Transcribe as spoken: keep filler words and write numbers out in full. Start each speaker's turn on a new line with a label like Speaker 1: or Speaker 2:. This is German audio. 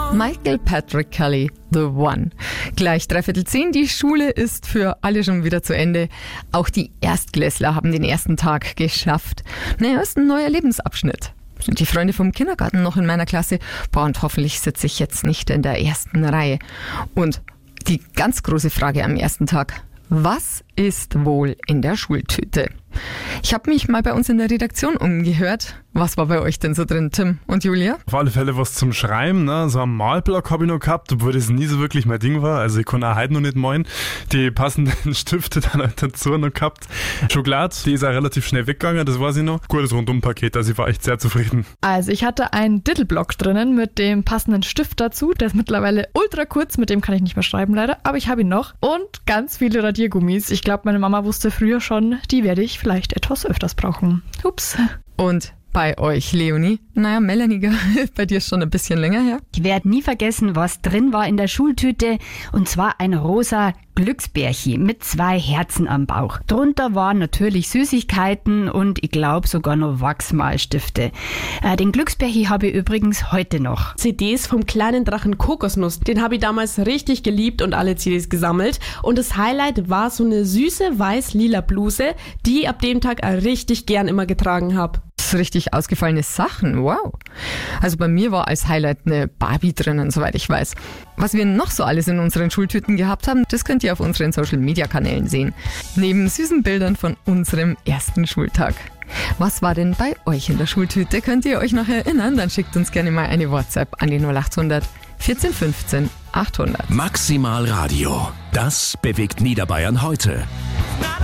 Speaker 1: Michael Patrick Kelly, The One. Gleich dreiviertel zehn, die Schule ist für alle schon wieder zu Ende. Auch die Erstklässler haben den ersten Tag geschafft. Naja, ist ein neuer Lebensabschnitt. Sind die Freunde vom Kindergarten noch in meiner Klasse? Boah, und hoffentlich sitze ich jetzt nicht in der ersten Reihe. Und die ganz große Frage am ersten Tag: Was ist wohl in der Schultüte? Ich habe mich mal bei uns in der Redaktion umgehört. Was war bei euch denn so drin, Tim und Julia?
Speaker 2: Auf alle Fälle was zum Schreiben, ne? So einen Malblock habe ich noch gehabt, obwohl das nie so wirklich mein Ding war. Also ich konnte auch heute noch nicht malen. Die passenden Stifte dann halt dazu noch gehabt. Schokolade, die ist auch relativ schnell weggegangen, das weiß ich noch. Gutes Rundumpaket, also ich war echt sehr zufrieden.
Speaker 3: Also ich hatte einen Diddleblock drinnen mit dem passenden Stift dazu. Der ist mittlerweile ultra kurz, mit dem kann ich nicht mehr schreiben leider, aber ich habe ihn noch. Und ganz viele Radiergummis. Ich glaube, meine Mama wusste früher schon, die werde ich vielleicht etwas öfters brauchen. Ups.
Speaker 1: Und bei euch, Leonie? Naja, Melanie, bei dir ist schon ein bisschen länger her.
Speaker 4: Ich werde nie vergessen, was drin war in der Schultüte. Und zwar ein rosa Glücksbärchen mit zwei Herzen am Bauch. Drunter waren natürlich Süßigkeiten und ich glaube sogar noch Wachsmalstifte. Äh, den Glücksbärchen habe ich übrigens heute noch.
Speaker 5: C Ds vom kleinen Drachen Kokosnuss. Den habe ich damals richtig geliebt und alle C Ds gesammelt. Und das Highlight war so eine süße weiß-lila Bluse, die ich ab dem Tag auch richtig gern immer getragen habe.
Speaker 1: Richtig ausgefallene Sachen, wow. Also bei mir war als Highlight eine Barbie drinnen, soweit ich weiß. Was wir noch so alles in unseren Schultüten gehabt haben, das könnt ihr auf unseren Social-Media-Kanälen sehen. Neben süßen Bildern von unserem ersten Schultag. Was war denn bei euch in der Schultüte? Könnt ihr euch noch erinnern? Dann schickt uns gerne mal eine WhatsApp an die null acht hundert vierzehn fünfzehn achthundert.
Speaker 6: Maximal Radio. Das bewegt Niederbayern heute.